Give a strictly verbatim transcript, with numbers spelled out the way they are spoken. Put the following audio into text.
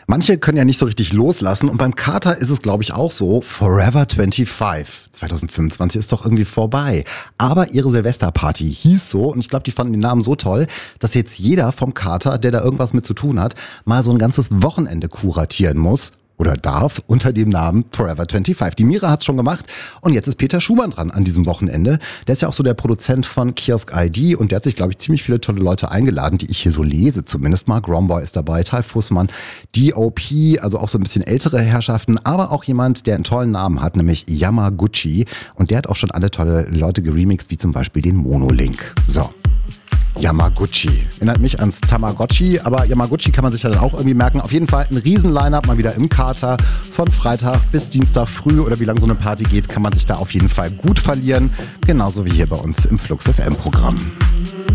Manche können ja nicht so richtig loslassen und beim Kater ist es, glaube ich, auch so. Forever fünfundzwanzig. zwanzig fünfundzwanzig ist doch irgendwie vorbei. Aber ihre Silvesterparty hieß so und ich glaube, die fanden den Namen so toll, dass jetzt jeder vom Kater, der da irgendwas mit zu tun hat, mal so ein ganzes Wochenende kuratieren muss. Oder darf, unter dem Namen Forever fünfundzwanzig. Die Mira hat's schon gemacht und jetzt ist Peter Schumann dran an diesem Wochenende. Der ist ja auch so der Produzent von Kiosk I D und der hat sich, glaube ich, ziemlich viele tolle Leute eingeladen, die ich hier so lese zumindest. Mark Romboy ist dabei, Tal Fussmann, D O P, also auch so ein bisschen ältere Herrschaften, aber auch jemand, der einen tollen Namen hat, nämlich Yamaguchi. Und der hat auch schon alle tolle Leute geremixed, wie zum Beispiel den Monolink. So. Yamaguchi. Erinnert mich ans Tamagotchi, aber Yamaguchi kann man sich ja dann auch irgendwie merken. Auf jeden Fall ein Riesen-Line-Up mal wieder im Kater. Von Freitag bis Dienstag früh oder wie lange so eine Party geht, kann man sich da auf jeden Fall gut verlieren. Genauso wie hier bei uns im Flux F M-Programm.